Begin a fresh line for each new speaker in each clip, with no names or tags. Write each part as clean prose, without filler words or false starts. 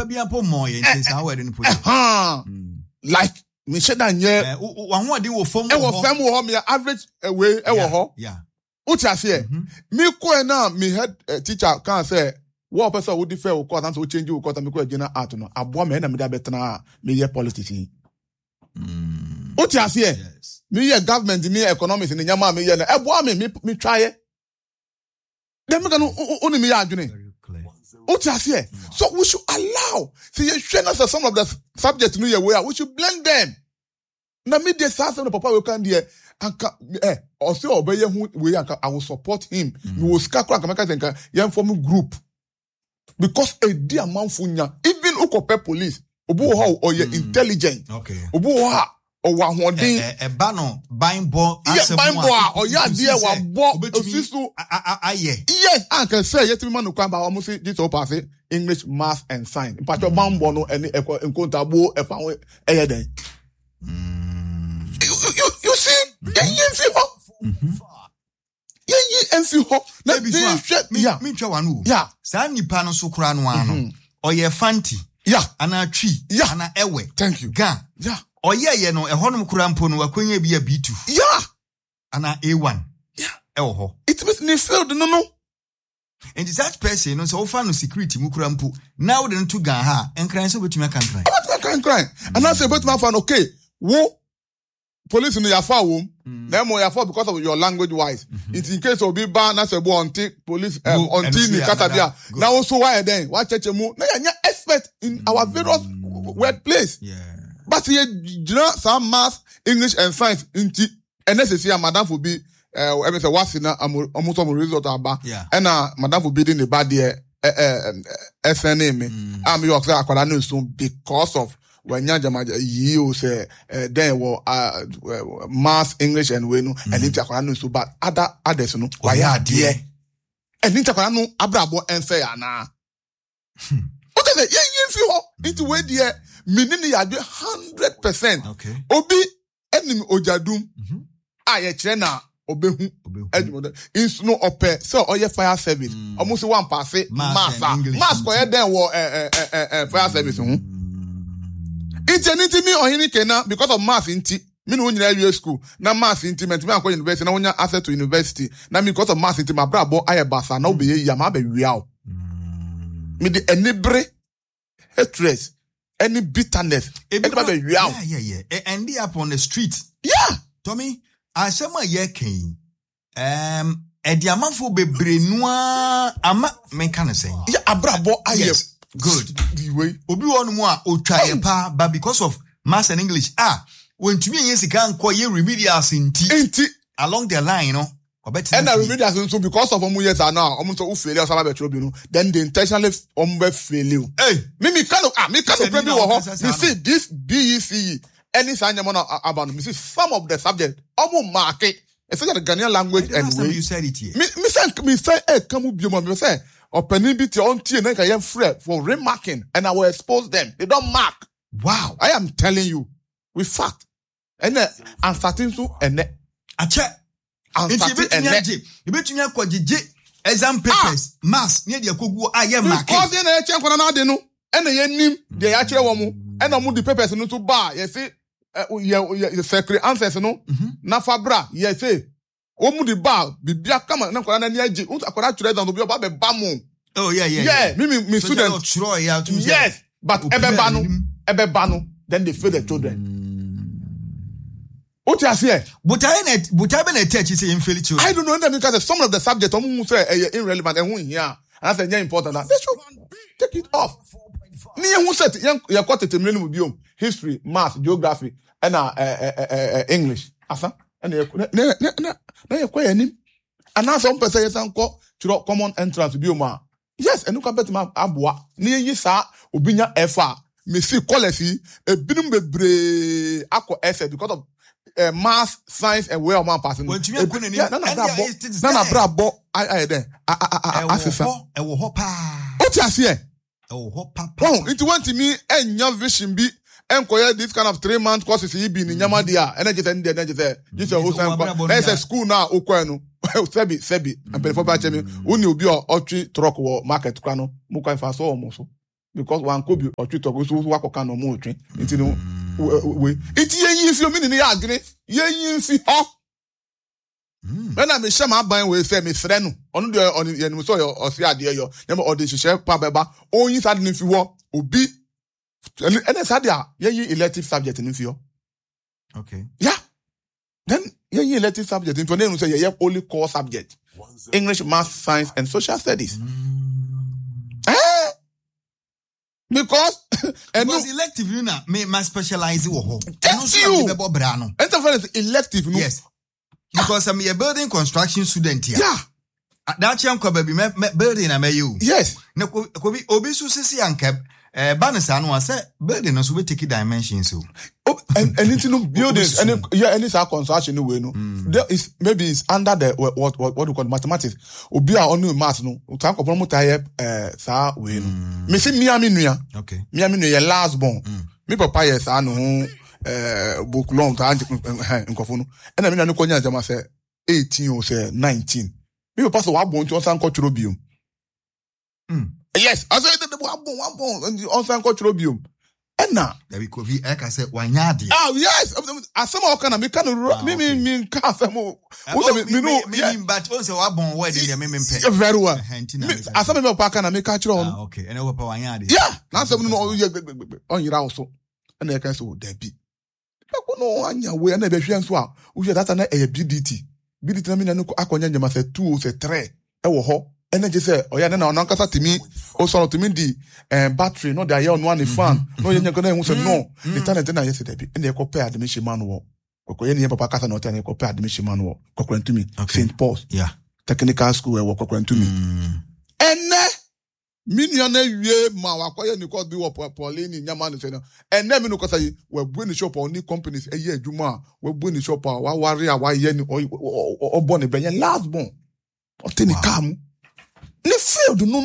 Fabia po more intense wedding put.
Like me said that yeah.
One more deal form.
I was fam wo me average away
Yeah.
What you say? Me ko na me head teacher can say what person would differ or cause and change you cause me ko gina art no. Abo me na me da betna me ye politics. What you say?
Yes.
Me ye government me economics ni nyama me ye na ebo me try it. Dem me can only me adwene. What you say? So we should allow. See, you share us some of the subject new year where we should blend them. Na me dey say the papa we can there and or say obey who we I will support him. We will scatter and make sense yan form group. Because a dear man funya even ukope police obu ho or you intelligent.
Okay.
Obu ha or wa hodin
e ba no bimbo
asem or ya there wa bo osisu
aye.
Yes, I can say yet man kwa ba almost this all pass English, math and science. In particular bambo no any encounter bo e fa e den. You see?
Me twa wanu.
Yeah.
Sa nipa no so kura no ano. Oye fanti.
Yeah.
Ana twi.
Yeah.
Ana ewe.
Thank you.
Ga.
Yeah.
Oye no ehonum kura mpo no wakonya bi B2.
Yeah.
Ana A1.
Yeah.
Ewo ho.
It means ni failed no.
And that person no so ofa no security mu kura mpo. Now the to ga ha enkran so betumi aka nkran.
What can. And I say betumi fan okay. Wo police no yafa wom. Na mo yafa because of your language wise. It's in case obi ba na se bo onti police onti ni katabia. Na also why then? Why cheche mu? Na ya expert in our various workplace.
Yeah.
But you know some math, English and science inti NSC madam for be I say what's na almost some result aba. And madam for be in the bad there SNA me. I'm you say akwala no so because of when you say then math, English and we no and it akwala no so but others no why are there and it akwala no abrabo enfe ya na. What is it? Yeah, if you into way there meaning you are 100%.
Okay.
Obi enim ojadum. Aye chena obehu. Is no ope. So oye fire service. Almost one pass mass. Mass ko ye den wo fire service hu. Inti me ohini kena because of mass inti. Me no nyina school. Na mass inti me akọ university na wonya access to university. Na me because of mass inti ma brabo aye basa na obe ye ma be wiao. Me the enibre hatred. Any bitterness.
Yeah. And they up on the street.
Yeah.
Tommy, I said my year came. Ediamanfo bebre noa ama men can say.
Yeah, abrabo aye.
Yes. Good. Obi won mo a otwa pa but because of maths and English when to me yesika nko ye remedials inti along the line, you know.
And I remember that so because of years are now, almost all failure, then they intentionally fail you. Hey, me kind of see this BECE, any sign about me see some of the subject, almost market, especially the Ghanaian language and way.
You said it here.
Me say, hey, come up, me say, opening bit on tea and I am free for remarking, and I will expose them. They don't mark.
Wow,
I am telling you, with fact, and I'm starting to and
I check. Between exam papers, mass near the Kogu, I am marking.
Because in a check on another no, and a nim, the actual woman, and I'm the papers no to buy. You see, the secret answers no, na fabra, yes, say, Omu the bar, be black come and Nakana Niaji, Akora to let on the Bamu. Oh, yeah, me student. Yes, but Ebebano, then they feed the children. What you say?
But I been a teacher say inferior children.
I don't know them because some of the subjects say irrelevant and here. And I said, yeah, important. They should take it off. Me who said, you got it in history, math, geography, and English. Asa, and you quite any. And now some person say, to common entrance to Bioma. Yes, and look at my abwa. Near you, sir, Ubinya FR. Me see quality, a binum bebre, aqua essay because of math, science, and where man passing.
When you
Nana brabo, I then. What you say? Oh, it went to me and your vision be enquire this kind of 3-month courses he been in Yamadia, and I just ended this whole time. There's a school now, Okwano, Sebi, and before Bachemi, Uni will be your Otri Trok market crano, Mukai Faso almost. because one could be or treat or so work or can no more train. It's no way. It's ye if you mean the agony, ye if you when I'm a shaman buying with me friend on the soil or see idea your number or the share pababa, only suddenly if you want, be and it's idea, ye elective subject in you.
Okay.
Yeah. Then ye elective subject in name say ye only core subject. English, math, science, and social studies. Because
elective, you know, may specialize in
thank you. Elective, no?
Yes. Because I'm a building construction student here.
Yeah.
That young baby building I may you.
Yes.
No, Obisu Sisi and Cap, Bannersan was a building as we take dimensions. So,
and it's no buildings, and any construction way, no. There is maybe it's under the what do you call mathematics. Obia only math, no. Talk of one type, sa way, no. Missing Miami,
okay.
Miami, your last born. Me papa, yes, I know. Book long time and I mean, I know Konya say 18 or say 19. People pass a wabon to Unsan Cotrobium. Yes, I said the wabon and the Unsan Cotrobium. And now,
there we could be, like I said, 1 yard.
Oh, yes, as some kind of me Casamo.
But also, wabon wedding, the memen pay
very well. As some of our park and I make catch on.
Okay, and over 1 yard.
Yeah, now some on your also. And I can say, Debbie. No, anya we na be hwe nso a wo hwe data na e BDT na me na akonya nyama se 2 se 3 e wo ho ene je se oya na ona nkasa timi o so timi di battery no da ye ono an fan no ye nyako na hu se no the talent na yes Debbie ene ko pay admission man wo kokko ye ne papa kasa na o tane ko pay admission man wo kokko ntumi St Paul's technical school wo kokko ntumi ene Minion ye ma wakoye ni cause be wo Pauline nyama no say no ene me no cause yi we bu ni shop only companies eye adwuma we bu ni shop wa ware a wa ye ni obo ni benye last born o te ni kam ni field no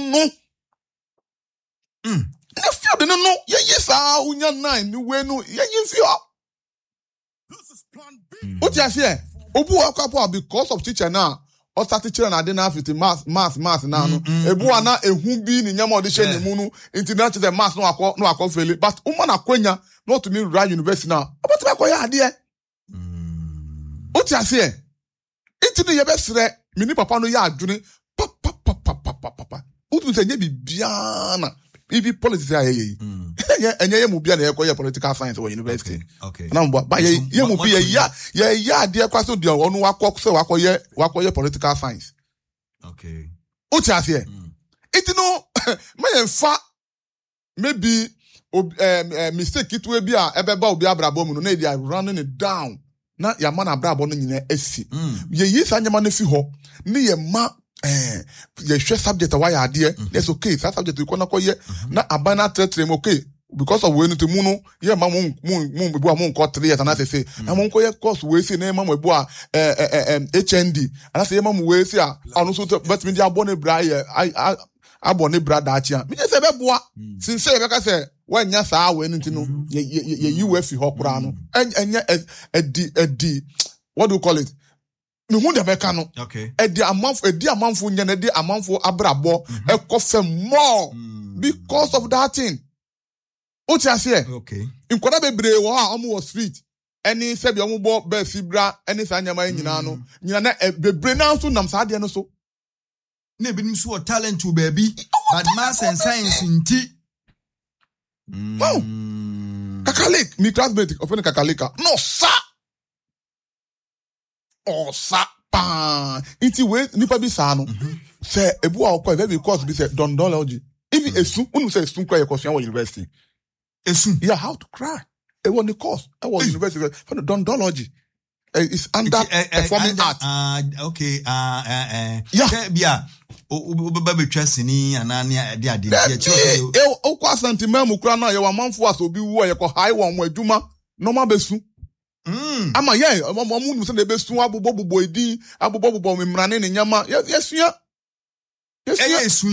ni field no ye sa unya 9 ni we no ye fio this is plan B what you say obu akwapo because of teacher now or start teaching na dey na fit math now no ebu ana ehu bi ni nyama odi she ni mu no internet the math no akọ but woman akwanya not to me right university now about me akoya ade what you say it no ye be sere me ni papa no ya adwene papa utu se nye bibia na ibi politics aye enye mu bia na ye koye political science or university
okay
na mbo ba ye mu bi ya de kwaso de onu wakọ se wakoye political science
okay
uti asie it no me fa maybe mistake it we bia ebeba obi abrabo mu no na they running it down na ya man abrabo no nyina asi ye yi sanyama na fi ho ni ye ma ye share subject why are there that's okay that subject you kona koye na abana tretrem okay because of when to muno ye ma mun bebu amon ko 3 years and I say na mun koye course we say na ma bebu HND and I say ma mu we say anu so but me dia abone bra ye abone bra da achia me say bebu since say be ka say wanya saa we ntino ye UF ho kura no enya edi what do you call it me hu de beka no
okay
edi amanfo nya na edi amanfo abrabo ekofe more because of that thing oti ase
okay
inkoda bebre wo a omo street eni se bi omo bo ba fibra eni sa nyama nyina no nyina na bebre na so nam sa de no so
na ebinim so talent to baby but math and science nti
kakalik mi classmate ofeni kakalika no sa osa pa iti we nipa bi sa no say ebu a okwa very course bi say dondology if esu unu say esu kwa yekosu an university esu yeah how to cry e won the course I was university for the dondology is under performing art
okay
yeah
bia o baba betwa sini anani ade ade
o kwa sentiment mu kura na ye wa manfo aso bi wu ye ko high one mu adwuma normal besu ama ye omo nu se na besu abobobbo edin abobobbo memrane ne nyama yesua
esu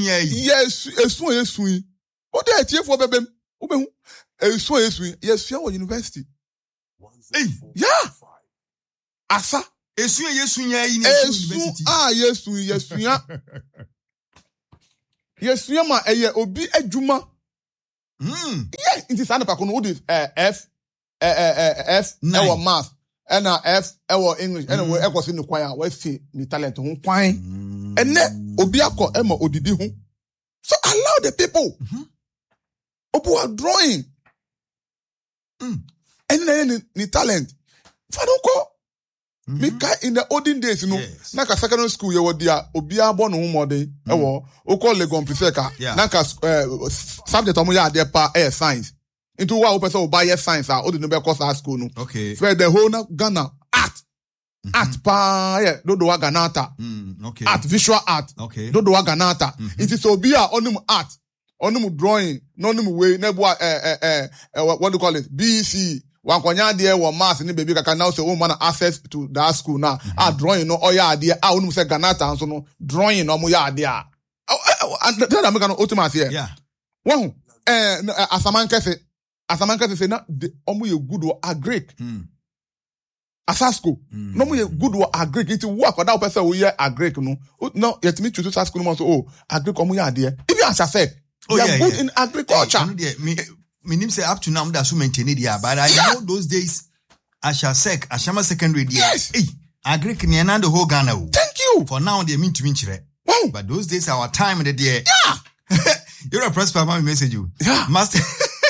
o de atiefo bebem wo behu esu yesua wo university yeah asa
esu nya yi ni university
yesua ma eye obi adwuma Yeah, it is anapa kono udi F our math and F our English and we equals in the choir we see the talent who kwine and ne obi akọ ema odidi ho. So allow the people who are drawing and then the talent Faduko Mika in the olden days, you know, like a secondary school, you were there, Obia born home or day, or Legon Piseka, Naka subject Omoya de pa air science. Into what person will buy science or the Nobel course at school.
Okay.
For the whole Ghana art pa Dodoa Ganata.
Okay.
Art, visual art.
Okay.
Dodoa Ganata. It is Obia onum art, onum drawing, nonum way, never what do you call it? BC. One kwanya there was mass in the baby can now say woman access to that school now. Drawing no oya idea. I wouldn't say Ganata and so no drawing no moya idea. And tell them can ultimate here.
Yeah.
Well, Asamanka say na the omu good or a Greek. Asasco. No more good or a Greek. It's work or that person we hear a Greek no. No, yet me to school no so a Greek omuya idea. If you as I said, they are good in agriculture.
Minim say up to now that's who maintain it here, but I know those days Ashama secondary there.
Yes.
Hey, Agric Niana the whole Ghana.
Thank you.
For now they mean to win chire.
Wow.
But those days our time in the day.
Yeah.
You're a prosper man message you.
Yeah.
Master.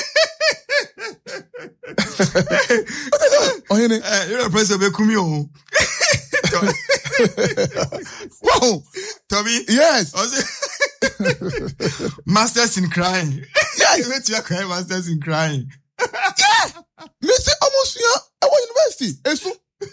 You're a prosper Kumio.
Wow.
Tommy.
Yes.
Masters in crying.
Yes.
You are crying, masters in crying.
Yeah. Me say almost here at university. Eso.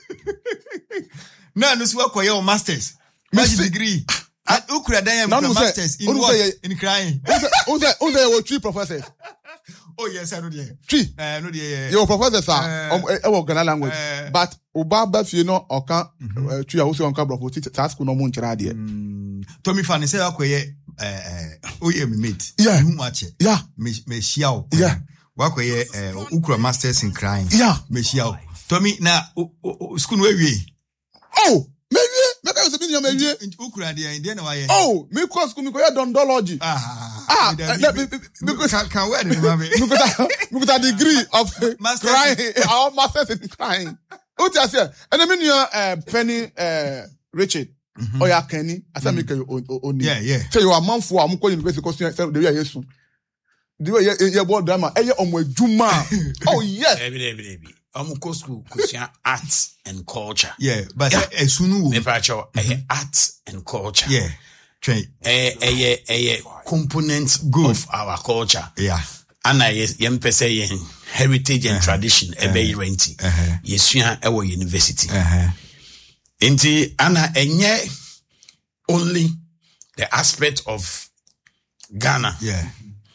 No, no, so what masters. Master degree. At Ukra Dayam masters in what? In crying.
Who say three professors?
Oh yes, I know there.
Three.
No there.
Your professors are Ghana language. But Obaba Fino or can three also on Cabra for task no moon charadia.
Tommy Fanny say okay me mate.
Yeah.
Who watch it?
Yeah.
Me shiao.
Yeah.
Wakoye Ukra masters in crying.
Yeah.
Me shiao. Tommy na school where we.
Oh, maybe make us be maybe.
Ukra there in there why.
Oh, me cross school me go dondology.
Because can wear it,
because a degree of
Master
crying, our masters in crying. What you say? And I mean you Penny Richard. Oh yeah, Kenny. I said make you only.
Yeah.
So you are man for am call university because the way yesu. The way you board drama. Eye omo adwuma. Oh yes.
Baby. Amuko school kusia arts and culture.
Yeah, but esunu
me pacho arts and culture.
Yeah. Train.
Components of our culture.
Yeah.
Ana yempese yen heritage and tradition ebe renti. Yesua ewo university. Inti ana enye only the aspect of Ghana.
Yeah.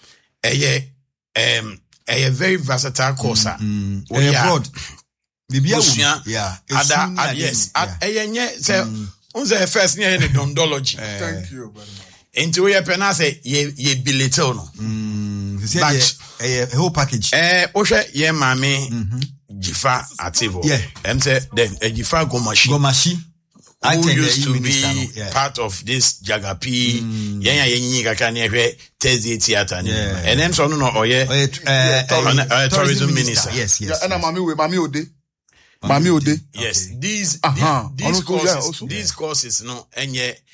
A very versatile course.
Abroad.
Yeah. Other yes. Say unze first near the dondology.
Thank you very much.
Into your pen say ye belittle no.
But a whole package.
Oshe ye mame Jifa Ativo.
Yeah.
Say then a Jifa
Gomashi.
Who used to be part of this Jagapi, Thursday theater, and then so no, tourism minister.
Yes.
And Mami Ode.
Yes, these courses, no, and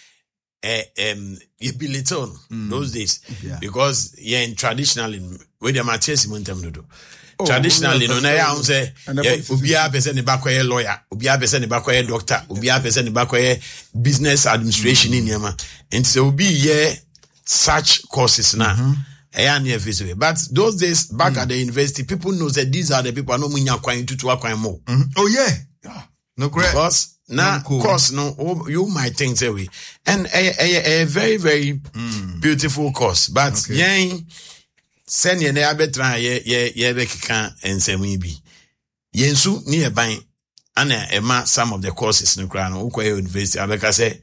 you be little those days because in traditionally with the materials you them to do. Traditionally, no, na say Ubia person the lawyer, Ubia person the doctor, Ubia person the business administration in Yama, and so be such courses now. But those days back at the university, people know that these are the people I know when you're going to acquire more.
Oh yeah, no correct.
Because now, course, no, you might think that way, and a very very beautiful course, but send ye na betra ye bekika ensemi bi yensu ni e ban ana ema some of the courses no kra no ukwa university abeka say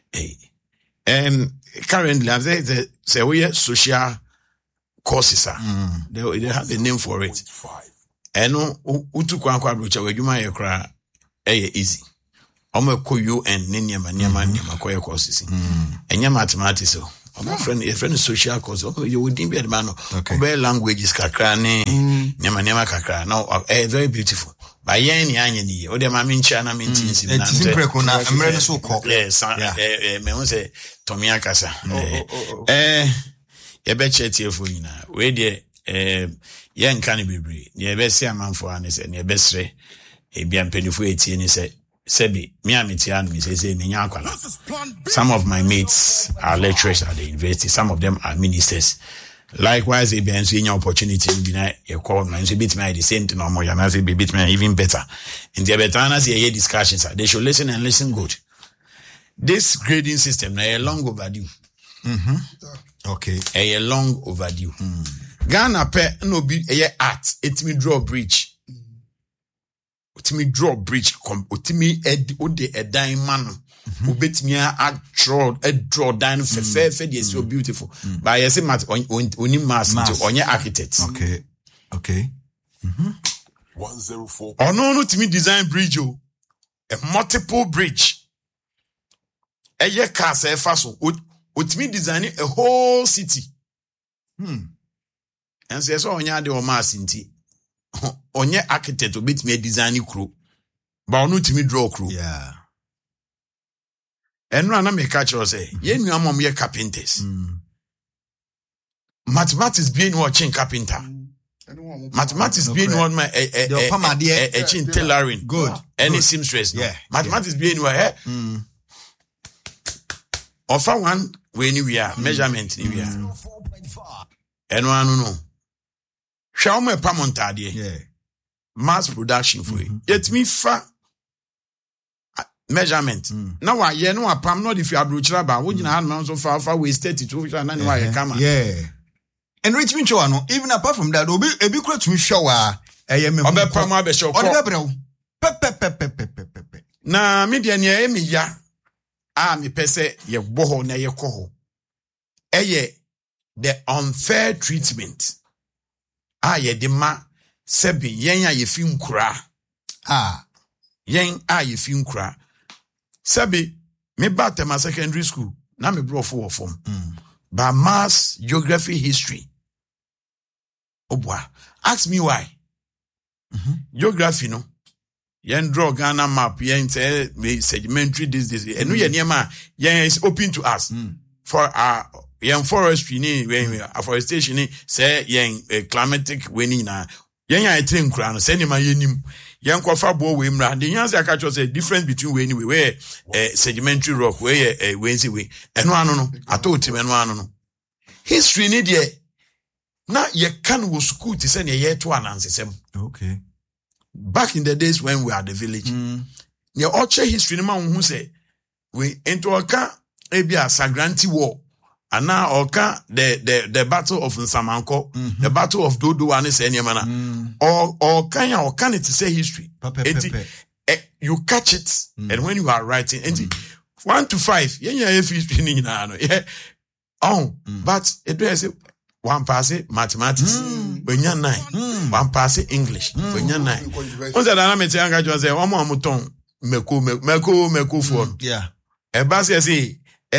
currently I say we social courses they have a name for it eno utu kwa brocha wadwuma ye kra easy omo ko UN ni niema kwa courses enya mathematics My friend social cause. You would be the man of languages kakrane, nema kakra. Now, very beautiful. By yen yanni, or the mamin chana means
so called.
Yes, me say Tomia Casa. Ebechet for you now. Where the young cannibal, near Bessia man for Anis and near Bestre, a bien penny for 18, he said. Sebi, Miamitian, Mrs. Ninyakwala. Some of my mates are lecturers at the university. Some of them are ministers. Likewise, if you're seeing your opportunity, you call me, you beat me the same thing, or more, you beat me even better. In the Betanas, you hear discussions. They should listen and listen good. This grading system, a long overdue.
Okay.
A long overdue. Ghana pe no be a art. It me draw bridge. Utimi draw bridge utimi ode a diamond ubetimi a draw down fair dey so beautiful but I say mat oni mass into onye architect.
Okay
104 no timi design bridge a multiple bridge eye cars e fa so utimi design a whole city and say so onye ade o mass into onye architect obet me design crew ba onu timi draw crew enu ana me catch us say ye nu amom ye carpenters mathematics being watching carpenter mathematics being what my chin tailoring
good
any seamstress mathematics being what offer one we anywhere measurement anywhere enu anu no Shall me pamontade mass production for it. Yet me fa measurement. Now I no apam not if you are bruchra ba wo gina hand man so far waste 32 na why come.
Enrichment show no even apart from that obi ebi kura to show me
obe pam abe show ko. Na me de na me ya me pese ye boho na ye koho. The unfair treatment. Ye de ma sebi yen ye fi nkura yen ye fi nkura sebi me back to my secondary school na me bro for form by mass geography history obwa ask me why geography no yen draw Ghana map yen say sedimentary this enu ye niema yen is open to us for our yen forestry ni when afforestation ni say yen climatic weni na yen ya train kura no say ni ma yenim yen kofa bo we mra the yan say catch us a difference between weni we where sedimentary rock where wensi we eno anu no atoti eno anu no history ni de na ye kan wo school ti say na ye to anansesem
okay
back in the days when we are the village ne oche history ni ma hu say we into oka ebia Sagranti war and now oka the battle of Nsamanko, the battle of Dodo and Senyamana, or can it say history? You catch it, and when you are writing, 1 to 5, but it was 1 pass mathematics, when you're 9, 1 pass English, when you're 9. What's that? I'm saying, say, one more muton, meko phone.
Yeah.
A bus say,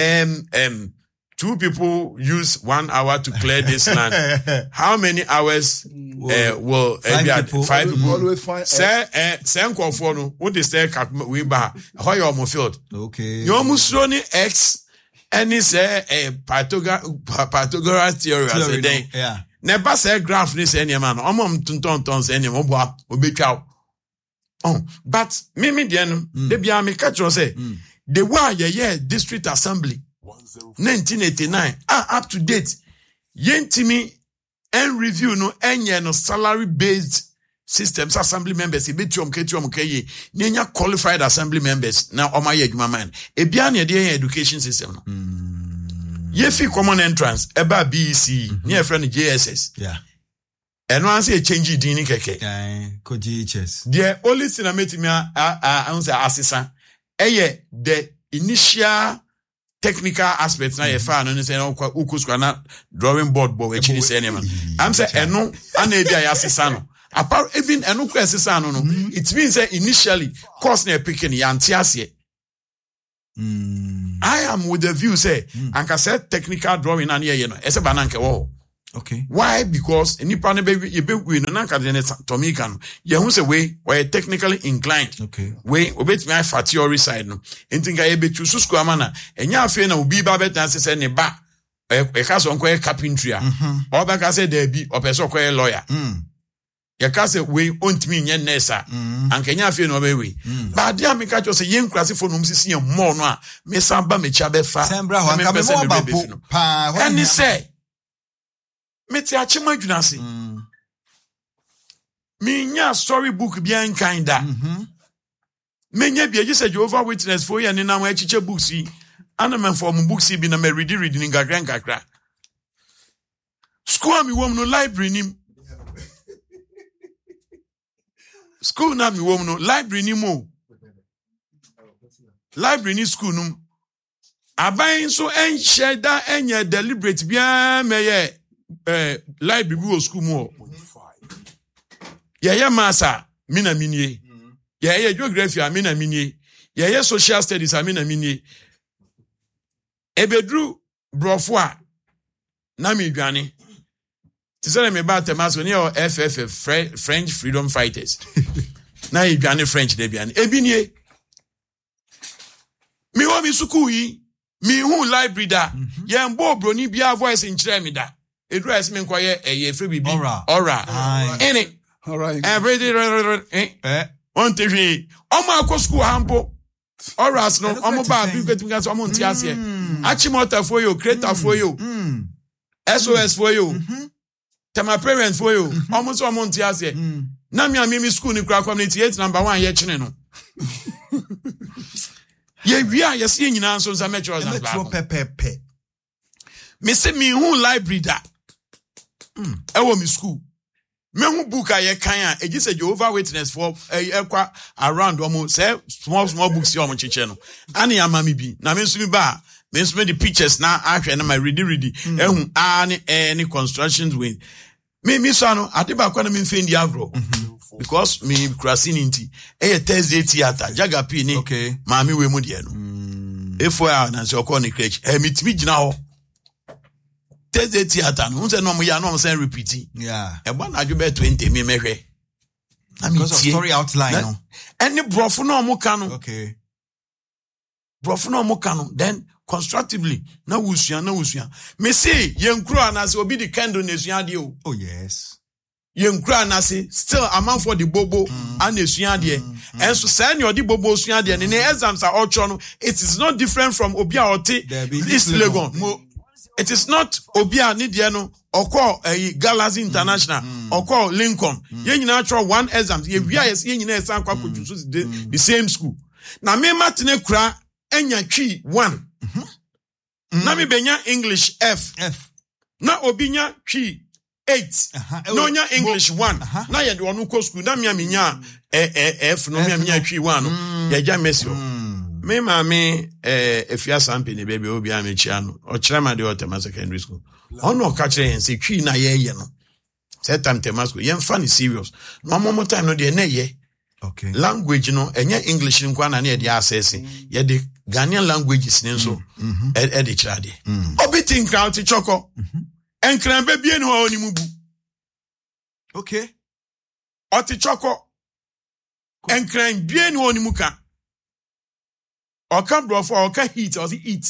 2 people use 1 hour to clear this land. How many hours will 5 people
always find
say for no what they say we ba how you almost field
okay
you almost running x and it's Pythagoras theory as a day never say graph this any man ton say any obetwa but me then they be am catch you say the way district assembly 1989 up to date yentimi and review no enye no salary based systems assembly members ebetiom keye nenya qualified assembly members na omaye adwuma man ebia na de education system no ye fi common entrance eba BEC near friend JSS eno an say change din ni keke
ko GHS
the only thing I met me answer assistant the initial technical aspects na ye fa no say no ukuskwa na drawing board bo we chini say name am say eno ana bia ya sesa no apart even eno kwa sesa no it means that initially course na picking ya ntiase I am with the view say anka said technical drawing and you know ese bananke wo.
Okay.
Why? Because nipa ne be we no nanka de Tomika no ye hu say we technically inclined.
Okay.
We obetimi afa theory side no. Entinga ye betu so school amana enya afi na obi ba betan say ne ba e ka so nko carpentry a. Oba ka say there be opeso ko lawyer. Ya ka say we ontimi nye nurse anka enya afi no be we. Ba dia me ka cho say yen krase fo no msisi ye mo no a me samba me cha be fa.
Sembra ho anka me mo ba po pa.
Any say meti achima dwunase minya storybook bia nkinda menya bia gise Jehovah Witness for ya ne na ma achiche books yi ana me form books yi bi na me read ni ngakra school mi wom no library nim school na mi wom no library nim o library ni school num aban so enhye da enye deliberate bia meye library bi school mo yeye masa mina minie yeye geography amina minie yeye social studies amina minie ebedru brofo a na mi dwane tisere me ba temas oni o FFF French freedom fighters na idwane French de biane ebinie mi wo mi school yi mi hu library da ye mbo broni bia voice nkire mi da Edu as me nkoye eye free bibi ora ene
alright
everyday on TV omo akọ school hampo ora no omo ba bi kwetim ga so omo nti ase achimota for you creator for you SOS for you tema parents for you omo so omo nti ase na mi school ni kura community 8 number 1 ye chine no ye wia ye se nyina so za metro za
pepe
me se mi hu library da ewo mi school me hu book a ye kan a eji se Jehovah Witness for ekwa around omo say small books ye omo chiche no ani amami bi na me nso mi ba me nso me the pictures na ahwe na my ready ehu any constructions with me so no adeba kwa na me fendi agro because me crasini nti Thursday theater jagapi ni
okay
maami we mu de no efo a na se okọ ni crèche mitimi gina ho Thursday theater no say no mo ya no mo say repeat
yeah
e ba na adwo 20 me mehwe
because of story outline no
any brofo no mo ka no
okay
brofo no mo ka no then constructively na wusua me say yenkuro anase obi di kendo na esua de o
oh yes
yenkuro anase still amount for the bobo and esua de and so say na odi bobo esua de ne exams are all no it is not different from obi a oti this Legon it is not obi a ni de no okọ Galaxy International okọ Lincoln ye nyina tro one exams ye wia ye nyina esan kwa produce the same school na me matene kura enya twi 1 na me benya English F na obinya twi 8 no nya English 1 na ye de onu ko school na me nya F no me nya twi 1 no ye ja mesio me ma me efia sampe ne bebe obi a me chia no o kire ma de Otema secondary school ono ka kire yen se twi na ye no set time Temasco yen fa ni serious no mo time no de na ye
okay
language no enye English nkwa na ye de access ye de Ghanaian languages ne so e de kira de obi think crowd ti choko enkran be bie no oni mu bu
okay
o ti choko enkran bie no oni mu ka o kan bro for o kan heat or eat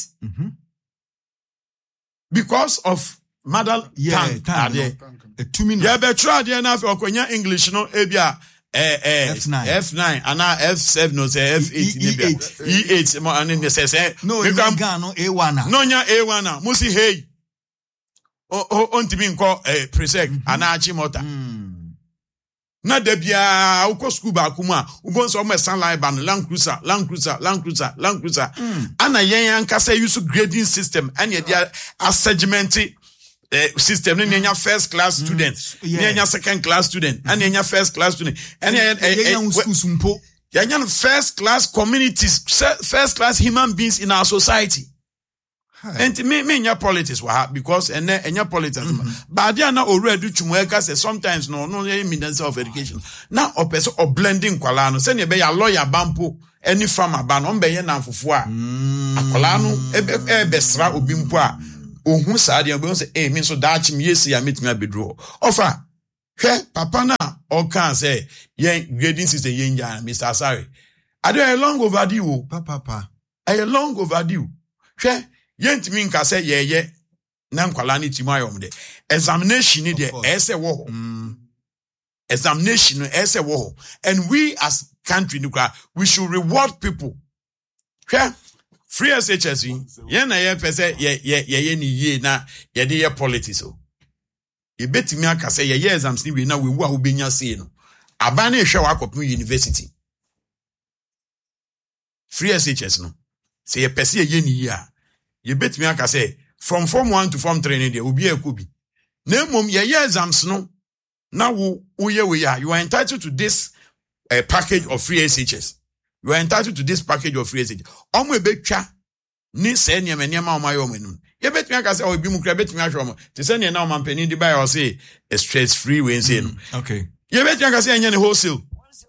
because of mother tongue
yeah
be try there na for okonya English no e bia F9 and now F7 no say F8 E8 mo and they say
no no A1
no nya A1 musi hey ontimi nko presec anachi mota na da bia ukọ school ba kuma ubon so mo san line ban Land Cruiser ana yen ankasa use grading system and ye dia assessment system nya first class student nya second class student and nya first class student and nya first class communities first class human beings in our society And me nya politics wa because enya politics. But they are not already chumweka say sometimes no minister of education. Now or person or blending kwala no say ne be ya lawyer bampo any farmer ba no be ye na fufu a. Akwala no besra obi mpo a ohun saa de be say me so daach me yesi ya metimi abedro. Ofa hwe papa na o kan say yen grading system yen ya Mr. Asare. Ade a long overdue
papa.
A long overdue. Hwe yentimi nka say ye na nkwala ni timu ayom de examination ni de ese wo examination ese wo and we as country we should reward people. Hwe free SHS ye na ye pese ye ni ye na ye de ye politics o ye betimi aka say ye exams ni we na we wu a obenya say no aba na ehwe wa akopun university free SHS no say ye pese ye ni ye a you bet me aka say from form 1 to form 3 there obi ekobi na mom ye exams no na wo ye we ya you are entitled to this package of free SHS. You are entitled to this package of free SHS. Omo ebetwa ni se niam o mayo menum ye bet me aka say obi mu kra bet me ahwe omo te se ne na o mampani di buy o say a stress free we say no
okay
ye bet me aka say anya ne wholesale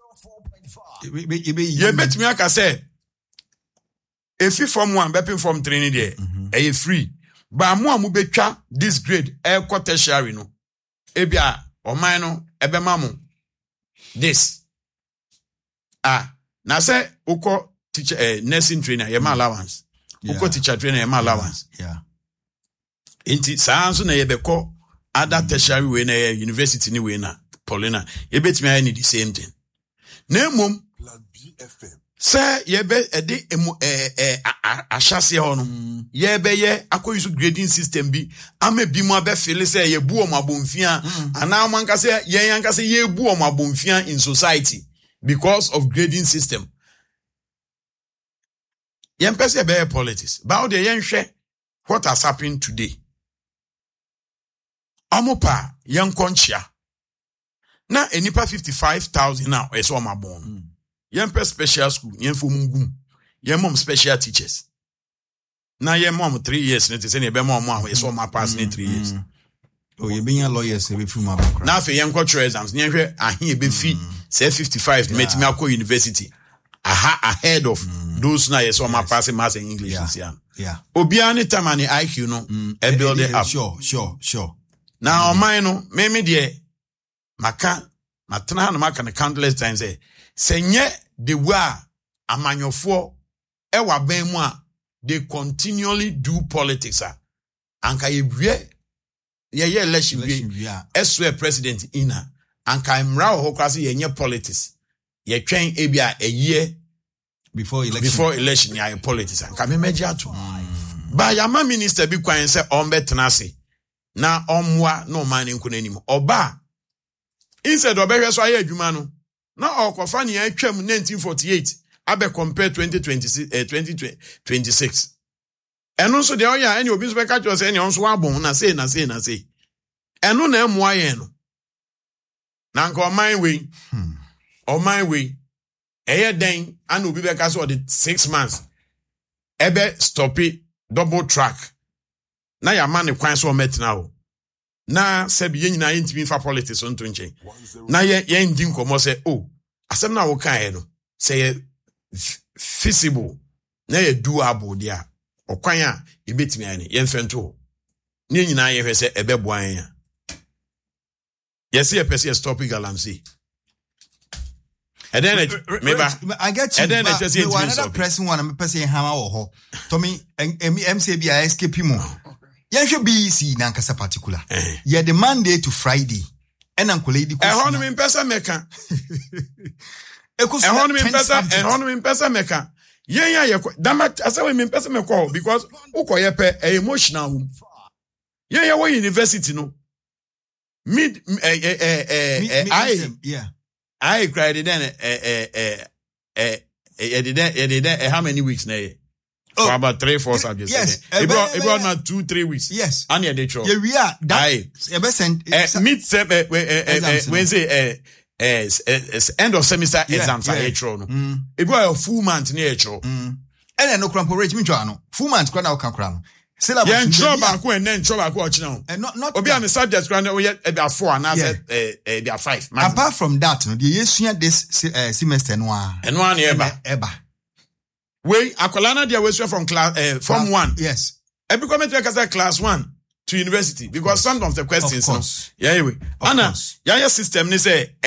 104.5 ye bet me aka say if you from 1 bepping from 3 ni there e free ba mo amu betwa this grade e ko tertiary no e bia o man no e be mamu this na say uko teacher nursing trainer ye ma allowance uko teacher trainer ye ma allowance inti sanso na ye be ko other tertiary we na university ni we na Paulina ye betimi I need the same thing na mom Plan B FM say ye be ede ahase ho no ye be ye akoyusu grading system bi ama bi mu abe feel say ye bu o mabomfia ana amanka say ye yanka say ye bu o mabomfia in society because of grading system. Yen pese be politics ba o de yen hwe what has happened today. Amopa yen konchia na enipa 55,000 now eso mabon. Yen pe special school, yen fomungum. Yen mom special teachers. Na yen mom 3 years, ne te se ne be mom ahụ eso ma pass ne 3 years.
Oh, ye benya lawyers be from abakra.
Na fe yen cultural exams, yen hwe ahin be fi say 55 metimi akọ university. Ahead of those na eso ma pass maths and English
yeah.
Obi ani tamani IQ no e build it up.
Sure.
Na o man no me de maka matena no maka na countless times say nye the wa amanyofo e wa ban mu a they continually do politics anka yewie ye election we eswe president ina anka imra ho kwase ye nye politics ye twen ebia a year before election ya politics anka me meji ato ba ya ma minister bi kwan se ombetena ase na omwa no man nko nanim oba instead obehwe so aye adwuma no na okofa ne atwam 1948 abe compare 2026 eno so de oya ene obi so be ka cho se ene onso abon na say eno na emu aye no na nka oman we eye den and obi be ka so the 6 months ebe stop it double track na ya man kwan so metina o na sebi ye nyina yentimi fa politics on to nchen na ye ndi nkomo se asem na wo kan no say feasible na ye doable dia okwan a ebetimi ane ye mfento ne nyina ye hwe se ebeboan ya yes ye pese stop galamsey and then
I get you. And then another pressing one I'm person hammer or Tommy MCB escape him. Yensho BC nankasa particular. Yeah, the Monday to Friday. And Uncle Lady.
Honor in Pesa Mecca. Honor in Pesa Mecca. Yeah. Damat, I saw him in Pesa Mecca because Ukoyepe a emotional. Yeah, what university no. I cried then how many weeks now? For about 3-4 subjects.
Yes.
It brought not 2-3 weeks.
Yes.
And yeah, they show.
Yeah, we are.
Wednesday, end of semester exams are no. It brought a full month near show.
And no crampo rate me full month crana no. syllabus.
Yeah, trouble and then trouble now.
And not.
Obi am subject granted we about 4 and they are 5.
Apart from that, no, the year this semester no.
And one eba. We akolana dia we from class from 1.
Yes.
Every comment we say class 1 to university because some of the questions no. Yeah, anyway. Anna, yeah system ni say